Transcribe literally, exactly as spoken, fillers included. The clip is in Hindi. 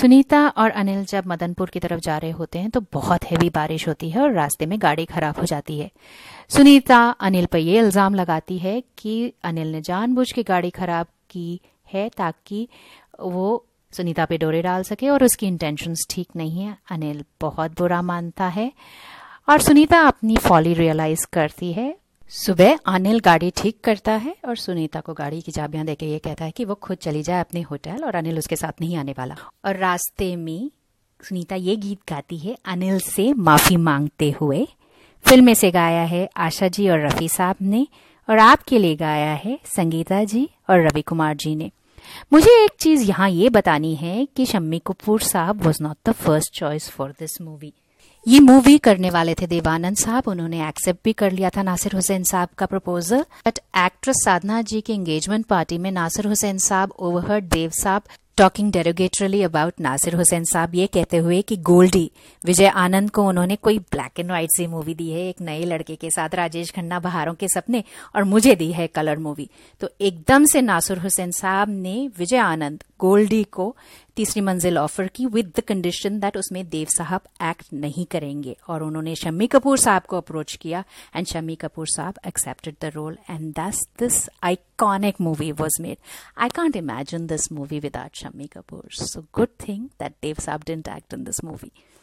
सुनीता और अनिल जब मदनपुर की तरफ जा रहे होते हैं तो बहुत हैवी बारिश होती है और रास्ते में गाड़ी खराब हो जाती है। सुनीता अनिल पर यह इल्जाम लगाती है कि अनिल ने जानबूझ के गाड़ी खराब की है ताकि वो सुनीता पे डोरे डाल सके और उसकी इंटेंशंस ठीक नहीं है। अनिल बहुत बुरा मानता है और सुनीता अपनी फॉली रियलाइज करती है। सुबह अनिल गाड़ी ठीक करता है और सुनीता को गाड़ी की चाबियां देके ये कहता है कि वो खुद चली जाए अपने होटल और अनिल उसके साथ नहीं आने वाला। और रास्ते में सुनीता ये गीत गाती है अनिल से माफी मांगते हुए। फिल्म में से गाया है आशा जी और रफी साहब ने और आपके लिए गाया है संगीता जी और रवि कुमार जी ने। मुझे एक चीज यहाँ ये बतानी है कि शम्मी कपूर साहब was not the first choice for this movie. ये मूवी करने वाले थे देवानंद साहब, उन्होंने एक्सेप्ट भी कर लिया था नासिर हुसैन साहब का प्रपोजल। बट एक्ट्रेस साधना जी के एंगेजमेंट पार्टी में नासिर हुसैन साहब ओवरहर्ड देव साहब टॉकिंग डेरोगेटरली अबाउट नासिर हुसैन साहब, ये कहते हुए कि गोल्डी विजय आनंद को उन्होंने कोई black and white C movie दी है एक नए लड़के के साथ, राजेश खन्ना बहारों के सपने, और मुझे दी है कलर मूवी। तो एकदम से नासिर हुसैन साहब ने विजय आनंद गोल्डी को तीसरी मंजिल ऑफर की विद द कंडीशन दैट उसमें देव साहब एक्ट नहीं करेंगे। और उन्होंने शम्मी कपूर साहब को अप्रोच किया एंड शम्मी कपूर साहब accepted the role and thus this iconic movie was made. I can't imagine this movie without Shammi Kapoor, so good thing that देव साहब didn't act in this movie.